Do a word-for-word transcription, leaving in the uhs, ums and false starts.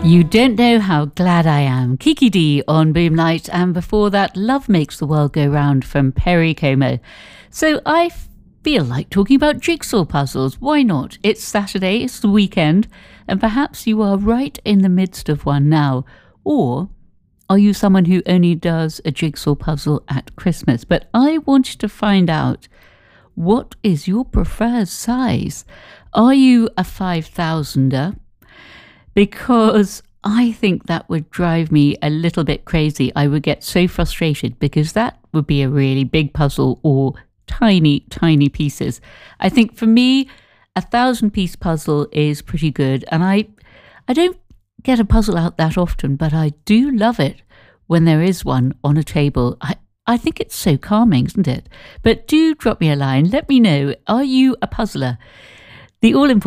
You don't know how glad I am. Kiki D on Boom Night, and before that, Love Makes the World Go Round from Perry Como. So I feel like talking about jigsaw puzzles. Why not? It's Saturday, it's the weekend, and perhaps you are right in the midst of one now. Or are you someone who only does a jigsaw puzzle at Christmas? But I wanted to find out, what is your preferred size? Are you a five thousander? Because I think that would drive me a little bit crazy. I would get so frustrated because that would be a really big puzzle or tiny, tiny pieces. I think for me, a thousand piece puzzle is pretty good. And I, I don't get a puzzle out that often, but I do love it when there is one on a table. I, I think it's so calming, isn't it? But do drop me a line. Let me know, are you a puzzler? The all important